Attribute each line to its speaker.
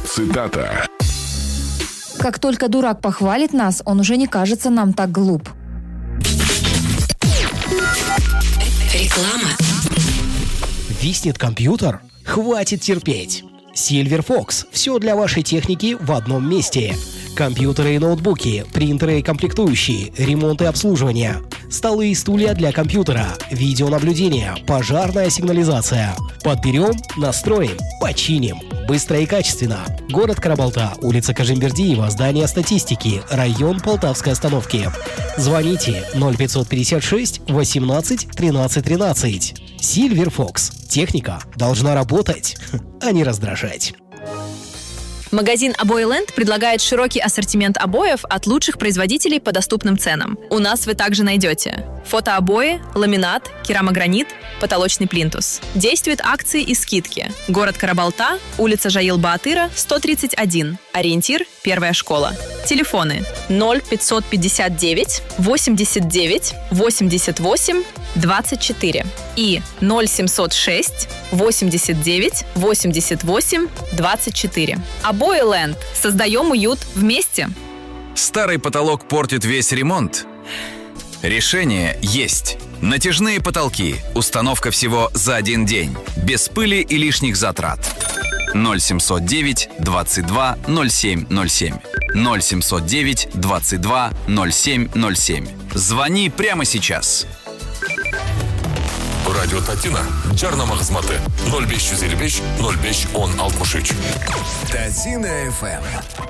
Speaker 1: Цитата.
Speaker 2: Как только дурак похвалит нас, он уже не кажется нам так глуп.
Speaker 3: Реклама.
Speaker 4: Виснет компьютер? Хватит терпеть. Silver Fox. Все для вашей техники в одном месте. Компьютеры и ноутбуки, принтеры и комплектующие, ремонт и обслуживание, столы и стулья для компьютера, видеонаблюдение, пожарная сигнализация. Подберем, настроим, починим. Быстро и качественно. Город Карабалта, улица Кажимбердиева, здание статистики, район Полтавской остановки. Звоните 0556 18 13 13. Silver Fox. Техника должна работать, а не раздражать.
Speaker 5: Магазин «Обои-Ленд» предлагает широкий ассортимент обоев от лучших производителей по доступным ценам. У нас вы также найдете фотообои, ламинат, керамогранит, потолочный плинтус. Действуют акции и скидки. Город Карабалта, улица Жаил-Баатыра, 131. Ориентир – первая школа. Телефоны 0559 89 88 24 и 0706 89 88 24. «Обои-Ленд». Создаем уют вместе.
Speaker 6: Старый потолок портит весь ремонт? Решение есть. Натяжные потолки. Установка всего за один день. Без пыли и лишних затрат. 0709 22 0707. 0709 22 0707. Звони прямо сейчас.
Speaker 1: Радио Татина жарнама хезмәте 0555 05 10 63.
Speaker 3: Татина FM.